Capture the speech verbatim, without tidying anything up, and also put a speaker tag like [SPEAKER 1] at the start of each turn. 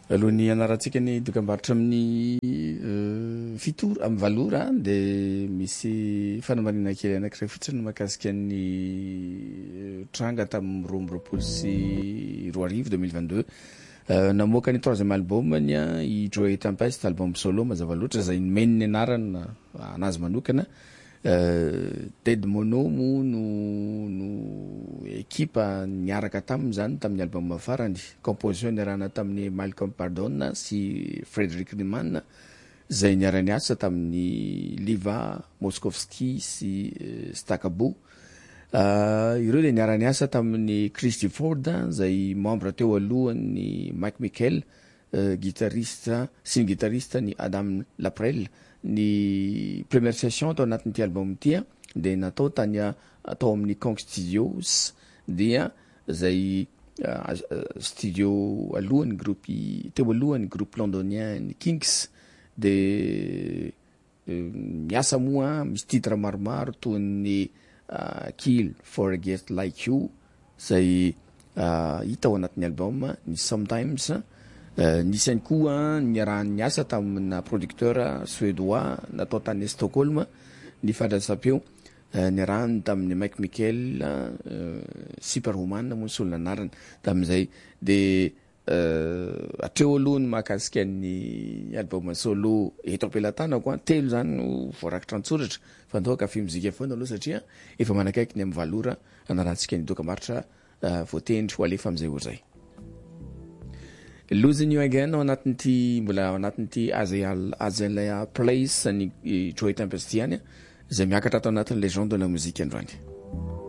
[SPEAKER 1] Alohany anarantsika ny dokam-barotra amin'ny fitoro amin'ny valora de misy fanamarina kely anankiray fotsiny mahakasika ny tranga tamin'ny roa amby roapolo sy roa arivo deux mille vingt-deux. Namoaka ny troisième album ny i Joey Tempest, album solo mazava loatra zay nomeny ny anarana anazy manokana. Ted Monomo no no ekipa niaraka taminy zany tamin'ny album farany. Composition niarana tamin'ny Malcolm Pardon sy Frederick Ryman zay niarany asa tamin'ny Liva Moskowski sy Stakabo. Uh, ireo le niarany asa tamin'ny Christy Ford zay membre teo alohan'ny Mike Michael, uh, guitariste sy ny guitariste ny Adam Laprelle. Ny première session tao anatin'ity album ity de natao tany atao amin'ny Kong Studios dia zay uh, studio alohan'ny groupe teo alohan'ny groupe londonien ny Kinks de uh, miasa moa misy titre maromaro toy ny uh, Kill for a Guest Like You zay uh, hita ao anatin'ny album ny Sometimes. Uh, nisy any koa niarahany niasa tamina producteur suédois natao tany Stockholm ny fandraisam-peo, uh, niarahany tamin'ny Mike Michael, uh, Superwoman moa solona anarany tamin'izay de uh, atreo alohany mahakasika ny album solo eto ampelatana koa telo zany no voarakitra antsoratra fa ndao kafe muzika foana aloha satria efa manakaiky ny amin'ny valora anarantsika ny dokam-barotra uh, voatendry ho alefa am'izay ho zay. Losing You Again ao anatin'ity mbola ao anatin'ity Azalea Place ny Joey Tempest ihany zay miakatra tao anatin'ny légende de la musique androany.